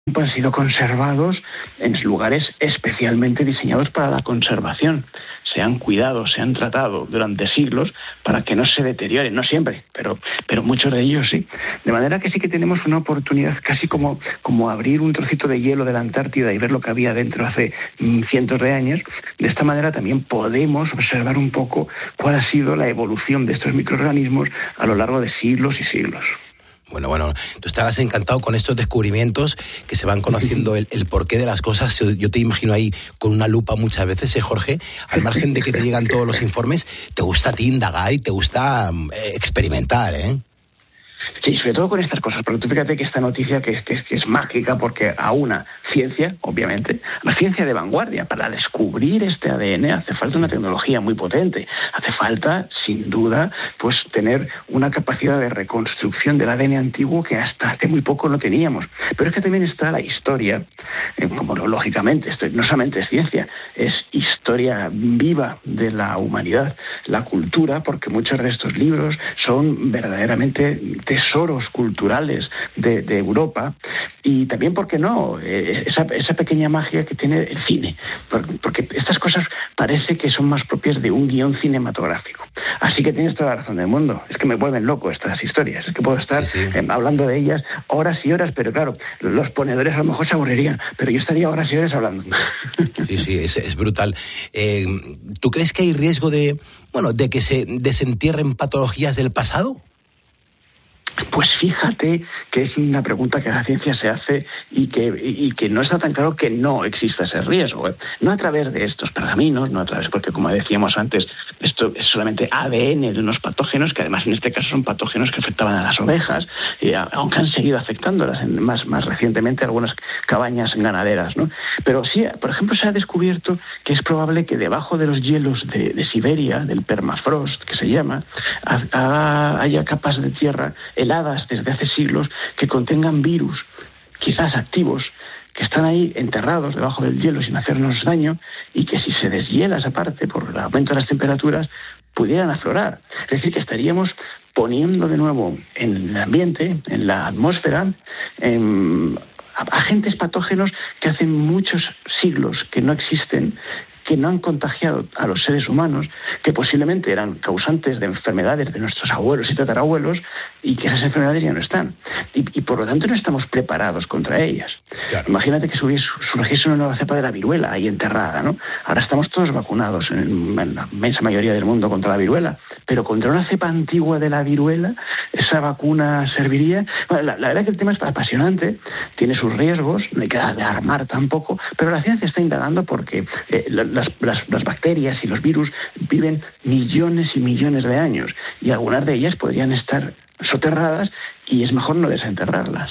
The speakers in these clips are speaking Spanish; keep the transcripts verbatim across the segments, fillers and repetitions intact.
han sido conservados en lugares especialmente diseñados para la conservación. Se han cuidado, se han tratado durante siglos para que no se deterioren, no siempre, pero, pero muchos de ellos sí. De manera que sí que tenemos una oportunidad casi como, como abrir un trocito de hielo de la Antártida y ver lo que había dentro hace mm, cientos de años. De esta manera también podemos observar un poco cuál ha sido la evolución de estos microorganismos a lo largo de siglos y siglos. Bueno, bueno, tú estarás encantado con estos descubrimientos que se van conociendo el, el porqué de las cosas. Yo te imagino ahí con una lupa muchas veces, ¿eh, Jorge? Al margen de que te llegan todos los informes, te gusta a ti indagar y te gusta eh, experimentar, ¿eh? Sí, sobre todo con estas cosas, porque tú fíjate que esta noticia que es, que es, que es mágica, porque a una ciencia, obviamente, la ciencia de vanguardia, para descubrir este A D N hace falta una tecnología muy potente, hace falta, sin duda, pues tener una capacidad de reconstrucción del A D N antiguo que hasta hace muy poco no teníamos. Pero es que también está la historia, eh, como lógicamente, esto no solamente es ciencia, es historia viva de la humanidad, la cultura, porque muchos de estos libros son verdaderamente tesoros culturales de, de Europa, y también, ¿por qué no?, esa, esa pequeña magia que tiene el cine, porque estas cosas parece que son más propias de un guión cinematográfico. Así que tienes toda la razón del mundo, es que me vuelven loco estas historias, es que puedo estar sí, sí. Eh, hablando de ellas horas y horas, pero claro, los ponedores a lo mejor se aburrirían, pero yo estaría horas y horas hablando. Sí, sí, es, es brutal. Eh, ¿Tú crees que hay riesgo de, bueno, de que se desentierren patologías del pasado? Pues fíjate que es una pregunta que la ciencia se hace y que, y que no está tan claro que no exista ese riesgo, ¿eh? No a través de estos pergaminos, no a través, porque como decíamos antes, esto es solamente A D N de unos patógenos, que además en este caso son patógenos que afectaban a las ovejas, y a, aunque han seguido afectándolas en, más, más recientemente algunas cabañas ganaderas, ¿no? Pero sí, por ejemplo, se ha descubierto que es probable que debajo de los hielos de, de Siberia, del permafrost, que se llama, a, a, haya capas de tierra heladas desde hace siglos que contengan virus, quizás activos, que están ahí enterrados debajo del hielo sin hacernos daño, y que si se deshiela esa parte por el aumento de las temperaturas pudieran aflorar. Es decir, que estaríamos poniendo de nuevo en el ambiente, en la atmósfera, en agentes patógenos que hace muchos siglos que no existen, que no han contagiado a los seres humanos, que posiblemente eran causantes de enfermedades de nuestros abuelos y tatarabuelos, y que esas enfermedades ya no están. Y, y por lo tanto no estamos preparados contra ellas. Claro. Imagínate que surgiese una nueva cepa de la viruela ahí enterrada, ¿no? Ahora estamos todos vacunados en, en la inmensa mayoría del mundo contra la viruela, pero contra una cepa antigua de la viruela, ¿esa vacuna serviría? Bueno, la, la verdad es que el tema es apasionante, tiene sus riesgos, no hay que alarmar tampoco, pero la ciencia está indagando porque eh, la, Las, las, las bacterias y los virus viven millones y millones de años, y algunas de ellas podrían estar soterradas y es mejor no desenterrarlas.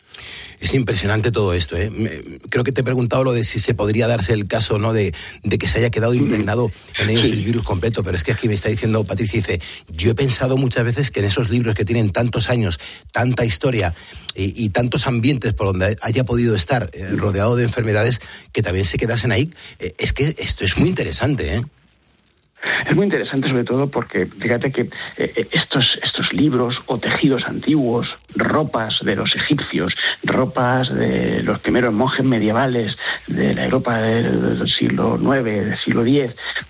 Es impresionante todo esto, ¿eh? Creo que te he preguntado lo de si se podría darse el caso, ¿no?, de, de que se haya quedado impregnado en ellos sí. el virus completo, pero es que aquí me está diciendo Patricia, dice, yo he pensado muchas veces que en esos libros que tienen tantos años, tanta historia y, y tantos ambientes por donde haya podido estar eh, rodeado de enfermedades, que también se quedasen ahí. Eh, es que esto es muy interesante, ¿eh? Es muy interesante, sobre todo porque fíjate que eh, estos, estos libros o tejidos antiguos, ropas de los egipcios, ropas de los primeros monjes medievales de la Europa del siglo nueve, del siglo diez,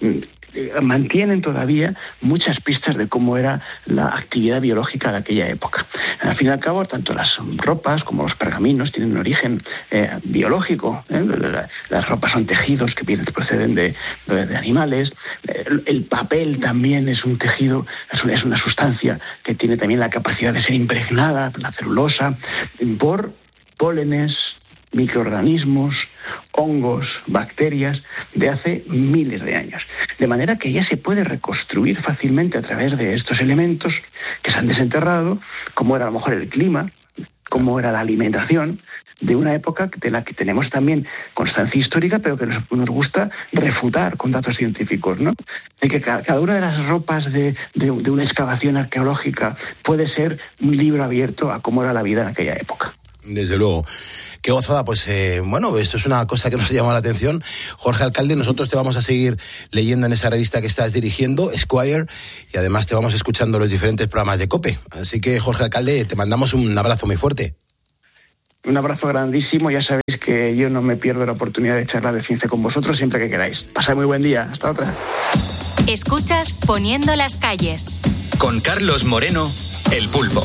mantienen todavía muchas pistas de cómo era la actividad biológica de aquella época. Al fin y al cabo, tanto las ropas como los pergaminos tienen un origen eh, biológico. ¿eh? Las ropas son tejidos que proceden de, de, de animales. El, el papel también es un tejido, es una, es una sustancia que tiene también la capacidad de ser impregnada, la celulosa, por pólenes, microorganismos, hongos, bacterias de hace miles de años. De manera que ya se puede reconstruir fácilmente a través de estos elementos que se han desenterrado, cómo era a lo mejor el clima, cómo era la alimentación de una época de la que tenemos también constancia histórica, pero que nos, nos gusta refutar con datos científicos, ¿no? De que cada, cada una de las ropas de, de, de una excavación arqueológica puede ser un libro abierto a cómo era la vida en aquella época. Desde luego. Qué gozada, pues eh, bueno, esto es una cosa que nos llama la atención. Jorge Alcalde, nosotros te vamos a seguir leyendo en esa revista que estás dirigiendo, Esquire, y además te vamos escuchando los diferentes programas de COPE. Así que, Jorge Alcalde, te mandamos un abrazo muy fuerte. Un abrazo grandísimo. Ya sabéis que yo no me pierdo la oportunidad de charlar de ciencia con vosotros siempre que queráis. Pasad muy buen día. Hasta otra. Escuchas Poniendo las calles. Con Carlos Moreno, El Pulpo.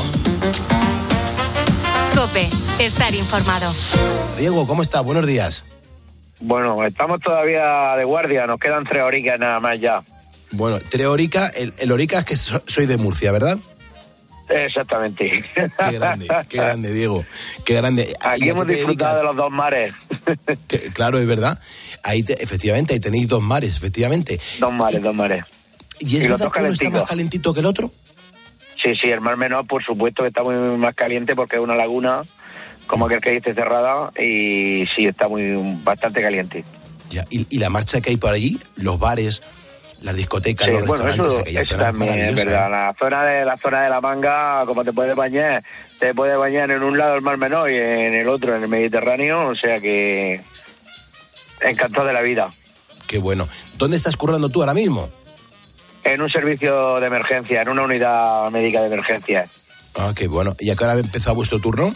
COPE. Estar informado. Diego, ¿cómo está? Buenos días. Bueno, estamos todavía de guardia. Nos quedan tres horitas nada más ya. Bueno, tres horitas. El, el horica es que so, soy de Murcia, ¿verdad? Exactamente. Qué grande, qué grande, Diego. Qué grande. Aquí hemos disfrutado de los dos mares. Que, claro, es verdad. Ahí te, efectivamente, ahí tenéis dos mares, efectivamente. Dos mares, dos mares. ¿Y es y verdad que uno está más calentito que el otro? Sí, sí, el Mar Menor, por supuesto, que está muy más caliente porque es una laguna, como aquel que dice, cerrada, y sí, está muy bastante caliente. Ya, y, y la marcha que hay por allí, los bares, las discotecas, sí, los bueno, restaurantes, eso, aquella eso zona también es verdad. La zona de la zona de la Manga, como te puedes bañar, te puedes bañar en un lado el Mar Menor y en el otro en el Mediterráneo, o sea que encantado de la vida. Qué bueno. ¿Dónde estás currando tú ahora mismo? En un servicio de emergencia, en una unidad médica de emergencia. Ah, qué bueno. ¿Y a qué hora ha empezado vuestro turno?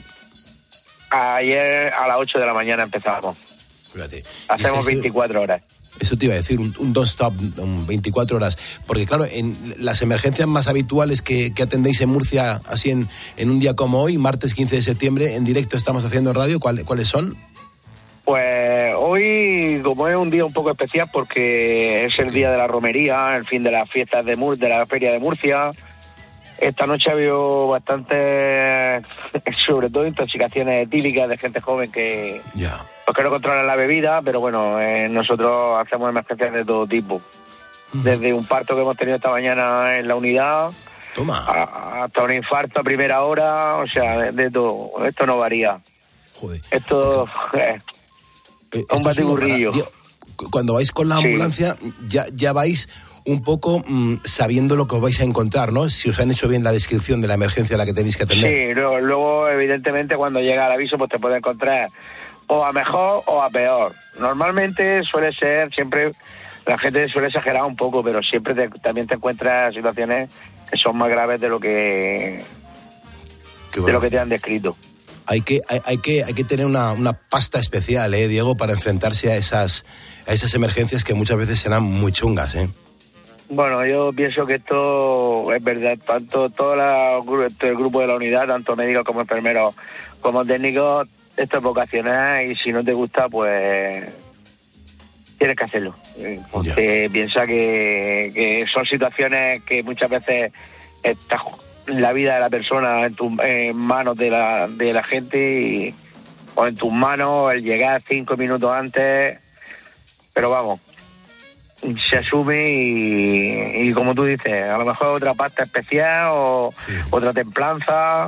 Ayer a las ocho de la mañana empezamos. Fíjate. Hacemos veinticuatro horas. Eso te iba a decir, un, un don't-stop, un veinticuatro horas. Porque claro, en las emergencias más habituales que, que atendéis en Murcia, así en, en un día como hoy, martes quince de septiembre, en directo estamos haciendo radio, ¿cuál, ¿cuáles son? Pues hoy, como es un día un poco especial porque es el día de la romería, el fin de las fiestas de Mur- de la Feria de Murcia, esta noche ha habido bastante, sobre todo intoxicaciones etílicas de gente joven que, yeah. pues que no controlan la bebida, pero bueno, eh, nosotros hacemos emergencias de todo tipo. Mm. Desde un parto que hemos tenido esta mañana en la unidad, Toma. A, hasta un infarto a primera hora, o sea, de, de todo. Esto no varía. Joder. Esto... Eh, Eh, un batiburrillo. Cuando vais con la ambulancia, sí. ya, ya vais un poco mmm, sabiendo lo que os vais a encontrar, ¿no? Si os han hecho bien la descripción de la emergencia a la que tenéis que atender. Sí, luego, luego evidentemente cuando llega el aviso pues te puede encontrar o a mejor o a peor. Normalmente suele ser, siempre la gente suele exagerar un poco, pero siempre te, también te encuentras situaciones que son más graves de lo que bueno. de lo que te han descrito. Hay que, hay, hay que, hay que tener una, una pasta especial, ¿eh, Diego, para enfrentarse a esas, a esas emergencias que muchas veces serán muy chungas, ¿eh? Bueno, yo pienso que esto es verdad. Tanto todo la, el grupo de la unidad, tanto médicos como enfermeros, como técnicos, esto es vocacional y si no te gusta, pues tienes que hacerlo. Porque yeah. piensa que, que son situaciones que muchas veces estás la vida de la persona en, tu, en manos de la de la gente y, o en tus manos el llegar cinco minutos antes, pero vamos, se asume y, y como tú dices, a lo mejor otra pasta especial o sí. otra templanza,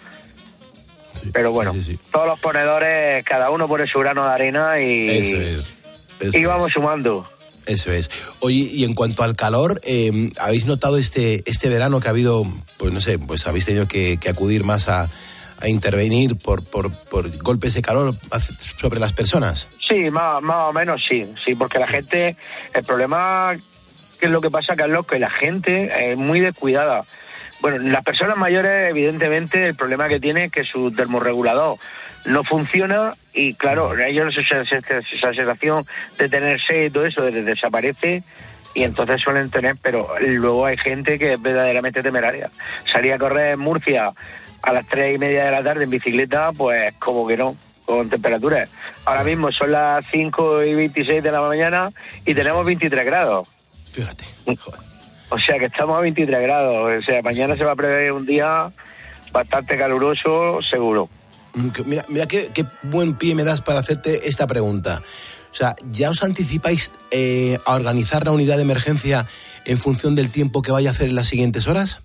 sí, pero bueno, sí, sí, sí. todos los ponedores, cada uno pone su grano de arena y, eso es, eso y vamos es. sumando. Eso es. Oye, y en cuanto al calor, eh, ¿habéis notado este este verano que ha habido, pues no sé, pues habéis tenido que, que acudir más a, a intervenir por, por, por golpes de calor sobre las personas? Sí, más, más o menos sí, sí, porque sí. la gente, el problema, que es lo que pasa, Carlos, que la gente es muy descuidada. Bueno, las personas mayores, evidentemente, el problema que tiene es que su termorregulador no funciona y claro, ellos esa, esa, esa sensación de tener sed y todo eso desaparece y entonces suelen tener, pero luego hay gente que es verdaderamente temeraria. Salir a correr en Murcia a las tres y media de la tarde en bicicleta, pues como que no, con temperaturas. Ahora mismo son las cinco y veintiséis de la mañana y tenemos veintitrés grados. Fíjate, joder. O sea que estamos a veintitrés grados, o sea, mañana sí. se va a prever un día bastante caluroso, seguro. Mira, mira qué, qué buen pie me das para hacerte esta pregunta. O sea, ¿ya os anticipáis eh, a organizar la unidad de emergencia en función del tiempo que vaya a hacer en las siguientes horas?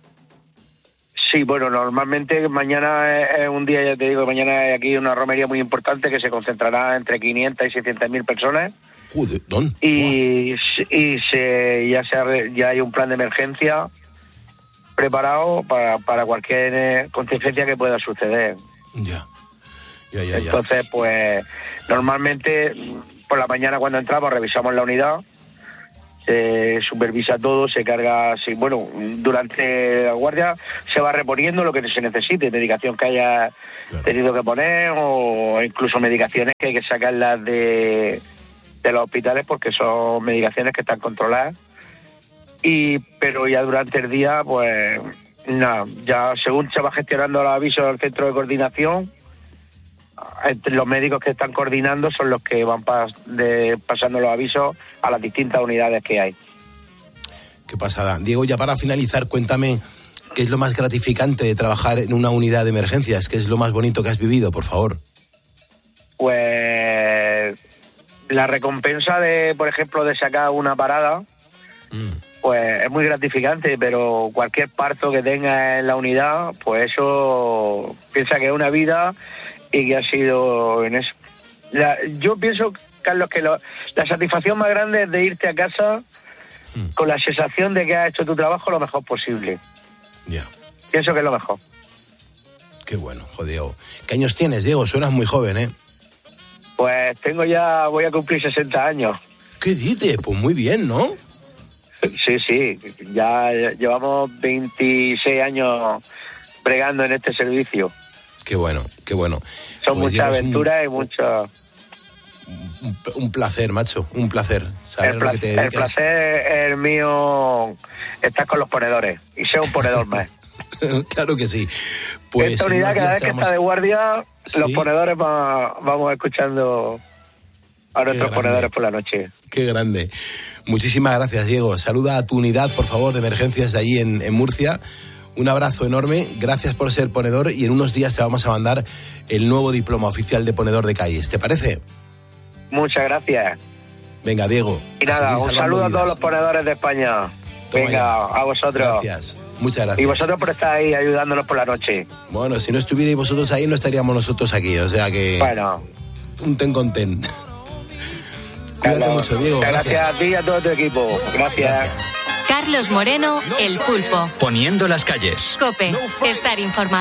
Sí, bueno, normalmente mañana es un día, ya te digo, mañana hay aquí una romería muy importante que se concentrará entre quinientas y seiscientas mil personas. Joder, ¿don? Y, y se, ya, se, ya hay un plan de emergencia preparado para, para cualquier contingencia que pueda suceder. Ya, ya, ya, ya. se supervisa todo, se carga, sí, bueno, durante la guardia se va reponiendo lo que se necesite, medicación que haya claro. tenido que poner o incluso medicaciones que hay que sacarlas de, de los hospitales porque son medicaciones que están controladas. Y pero ya durante el día, pues nada, ya según se va gestionando los avisos del centro de coordinación, entre los médicos que están coordinando son los que van pas, de, pasando los avisos a las distintas unidades que hay. Qué pasada. Diego, ya para finalizar, cuéntame qué es lo más gratificante de trabajar en una unidad de emergencias, qué es lo más bonito que has vivido, por favor. Pues la recompensa de, por ejemplo, de sacar una parada, mm. pues es muy gratificante, pero cualquier parto que tenga en la unidad, pues eso piensa que es una vida y que ha sido en eso. La, yo pienso, Carlos, que lo, la satisfacción más grande es de irte a casa mm. con la sensación de que has hecho tu trabajo lo mejor posible. Ya. Yeah. Pienso que es lo mejor. Qué bueno, joder. ¿Qué años tienes, Diego? Suenas muy joven, ¿eh? Pues tengo ya, voy a cumplir sesenta años. ¿Qué dices? Pues muy bien, ¿no? Sí, sí. Ya llevamos veintiséis años bregando en este servicio. Qué bueno, qué bueno. Son pues muchas aventuras un, y mucho... Un, un placer, macho, un placer. Saber el, pla- lo que te dedicas. El placer es el mío, estar con los ponedores y ser un ponedor más. Claro que sí. Pues esta unidad, cada vez que vamos... está de guardia, ¿sí? Los ponedores va, vamos escuchando a nuestros ponedores por la noche. Qué grande. Muchísimas gracias, Diego. Saluda a tu unidad, por favor, de emergencias de allí en, en Murcia. Un abrazo enorme, gracias por ser ponedor y en unos días te vamos a mandar el nuevo diploma oficial de ponedor de calles. ¿Te parece? Muchas gracias. Venga, Diego. Y nada, un saludo vidas. a todos los ponedores de España. Toma Venga, ya. a vosotros. Gracias, muchas gracias. Y vosotros por estar ahí ayudándonos por la noche. Bueno, si no estuvierais vosotros ahí, no estaríamos nosotros aquí, o sea que... Bueno. Un ten con ten. Cuídate Carlos, mucho, Diego. Gracias. gracias a ti y a todo tu equipo. Gracias. gracias. Carlos Moreno, El Pulpo. Poniendo las calles. COPE, estar informado.